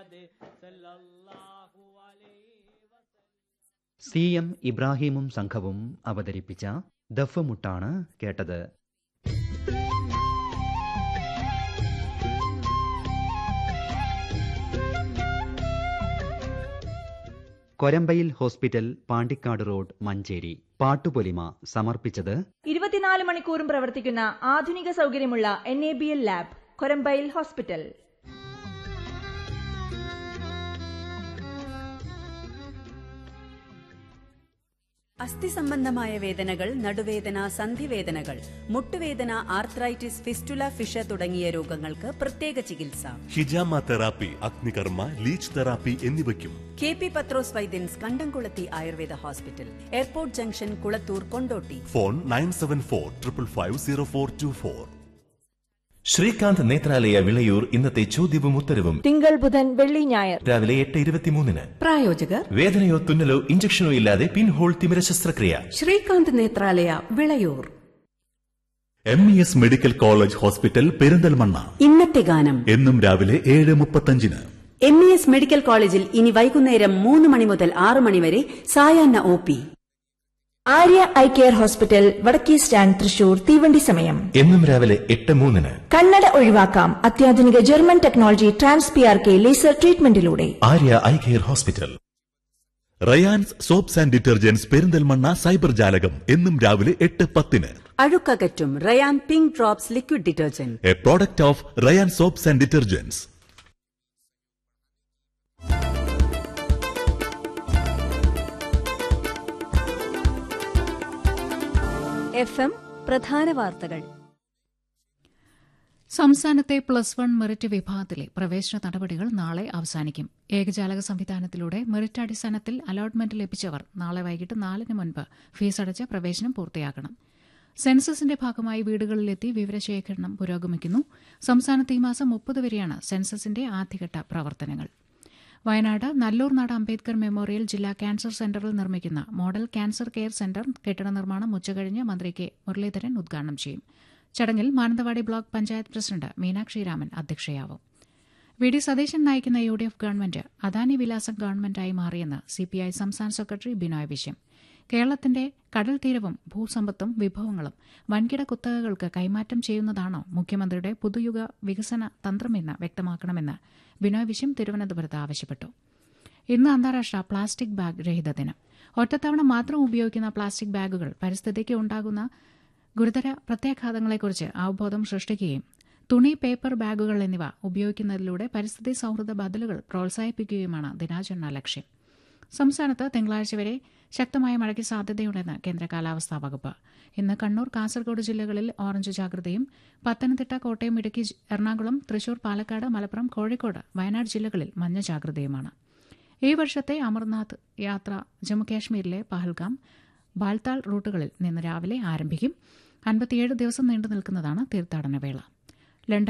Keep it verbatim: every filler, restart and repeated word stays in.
C M ഇബ്രാഹിമും സംഘവും അവതരിപ്പിച്ച ദഫ്മുട്ടാണ് കേട്ടത്. Korambayil hospital, Pandikkad road, Manjeri. പാട്ടുപൊലിമ സമർപ്പിച്ചത് ഇരുപത്തിനാല് മണിക്കൂറും പ്രവർത്തിക്കുന്ന ആധുനിക സൗകര്യമുള്ള N A B L lab, Korambayil hospital. അസ്ഥി സംബന്ധമായ വേദനകൾ, നടുവേദന, സന്ധിവേദനകൾ, മുട്ടുവേദന, ആർത്രൈറ്റിസ്, ഫിസ്റ്റുല, ഫിഷ തുടങ്ങിയ രോഗങ്ങൾക്ക് പ്രത്യേക ചികിത്സ. ഹിജാമ തെറാപ്പി, അഗ്നികർമ്മ, ലീച്ച് തെറാപ്പി എന്നിവയ്ക്കും കെ പി പത്രോസ് വൈദ്യൻസ്, കണ്ടംകുളത്തി Ayurveda hospital, airport junction, Kulathur, Kondotty. Phone nine seven four triple five zero four to four. Srikanth Nethralaya Vilayur ഇന്നത്തെ ചോദ്യവും ഉത്തരവും തിങ്കൾ, ബുധൻ, വെള്ളി, ഞായർ രാവിലെ എട്ട് ഇരുപത്തിമൂന്നിന്. പ്രായോജകർ വേദനയോ തുന്നലോ ഇഞ്ചക്ഷനോ ഇല്ലാതെ പിൻഹോൾ തിമിര ശസ്ത്രക്രിയ. Srikanth Nethralaya Vilayur. M E S medical college hospital, Perinthalmanna. ഇന്നത്തെ ഗാനം എന്നും രാവിലെ ഏഴ് മുപ്പത്തഞ്ചിന്. എം ഇ എസ് മെഡിക്കൽ കോളേജിൽ ഇനി വൈകുന്നേരം മൂന്ന് മണി മുതൽ ആറ് മണിവരെ സായാഹ്ന O P. Arya eye care hospital, വടക്കേ സ്റ്റാൻഡ്, തൃശൂർ. തീവണ്ടി സമയം എന്നും രാവിലെ എട്ട് മൂന്നിന്. കണ്ണട ഒഴിവാക്കാം അത്യാധുനിക German technology trans P R K laser ട്രീറ്റ്മെന്റിലൂടെ. Arya eye care hospital. Rayan's soaps and detergents, Perinthalmanna cyber ജാലകം എന്നും രാവിലെ എട്ട് പത്തിന്. അഴുക്കകറ്റും Ryan pink drops liquid detergent, A product of Ryan soaps and detergents. F M പ്രധാന വാർത്തകൾ. സംസ്ഥാനത്തെ പ്ലസ് വൺ മെറിറ്റ് വിഭാഗത്തിലെ പ്രവേശന നടപടികൾ നാളെ അവസാനിക്കും. ഏകജാലക സംവിധാനത്തിലൂടെ മെറിറ്റ് അടിസ്ഥാനത്തിൽ അലോട്ട്മെന്റ് ലഭിച്ചവർ നാളെ വൈകിട്ട് നാലിന് മുൻപ് ഫീസടച്ച് പ്രവേശനം പൂർത്തിയാക്കണം. സെൻസസിന്റെ ഭാഗമായി വീടുകളിലെത്തി വിവരശേഖരണം പുരോഗമിക്കുന്നു. സംസ്ഥാനത്ത് ഈ മാസം മുപ്പത് വരെയാണ് സെൻസസിന്റെ ആദ്യഘട്ട പ്രവർത്തനങ്ങൾ. വയനാട് നല്ലൂർനാട് അംബേദ്കർ മെമ്മോറിയൽ ജില്ലാ ക്യാൻസർ സെന്ററിൽ നിർമ്മിക്കുന്ന മോഡൽ ക്യാൻസർ കെയർ സെന്റർ കെട്ടിട നിർമ്മാണം ഉച്ചകഴിഞ്ഞ് മന്ത്രി കെ മുരളീധരൻ ഉദ്ഘാടനം ചെയ്യും. ചടങ്ങിൽ Mananthavady block panchayat president Meenakshi Raman അധ്യക്ഷയാവും. V D Satheesan നയിക്കുന്ന U D F government Adani വിലാസം ഗവൺമെന്റായി മാറിയെന്ന് സിപിഐ സംസ്ഥാന സെക്രട്ടറി ബിനോയ് വിശ്വം. കേരളത്തിന്റെ കടൽ തീരവും ഭൂസമ്പത്തും വിഭവങ്ങളും വൻകിട കുത്തകകൾക്ക് കൈമാറ്റം ചെയ്യുന്നതാണോ മുഖ്യമന്ത്രിയുടെ പുതുയുഗ വികസന തന്ത്രമെന്ന് വ്യക്തമാക്കണമെന്ന് ബിനോയ് വിശ്വം തിരുവനന്തപുരത്ത് ആവശ്യപ്പെട്ടു. ഇന്ന് അന്താരാഷ്ട്ര പ്ലാസ്റ്റിക് ബാഗ് രഹിത ദിനം. ഒറ്റത്തവണ മാത്രം ഉപയോഗിക്കുന്ന പ്ലാസ്റ്റിക് ബാഗുകൾ പരിസ്ഥിതിക്ക് ഉണ്ടാകുന്ന ഗുരുതര പ്രത്യാഘാതങ്ങളെക്കുറിച്ച് അവബോധം സൃഷ്ടിക്കുകയും തുണി, പേപ്പർ ബാഗുകൾ എന്നിവ ഉപയോഗിക്കുന്നതിലൂടെ പരിസ്ഥിതി സൌഹൃദ ബദലുകൾ പ്രോത്സാഹിപ്പിക്കുകയുമാണ് ദിനാചരണ ലക്ഷ്യം. സംസ്ഥാനത്ത് തിങ്കളാഴ്ച വരെ ശക്തമായ മഴയ്ക്ക് സാധ്യതയുണ്ടെന്ന് കേന്ദ്ര കാലാവസ്ഥാ വകുപ്പ്. ഇന്ന് കണ്ണൂർ, കാസർഗോഡ് ജില്ലകളിൽ ഓറഞ്ച് ജാഗ്രതയും പത്തനംതിട്ട, കോട്ടയം, ഇടുക്കി, എറണാകുളം, തൃശൂർ, പാലക്കാട്, മലപ്പുറം, കോഴിക്കോട്, വയനാട് ജില്ലകളിൽ മഞ്ഞ ജാഗ്രതയുമാണ്. ഈ വർഷത്തെ അമർനാഥ് യാത്ര ജമ്മുകാശ്മീരിലെ പഹൽഗാം, ബാൽതാൽ റൂട്ടുകളിൽ നിന്ന് രാവിലെ ആരംഭിക്കും. അൻപത്തിയേഴ് ദിവസം നീണ്ടു നിൽക്കുന്നതാണ് തീർത്ഥാടന വേള.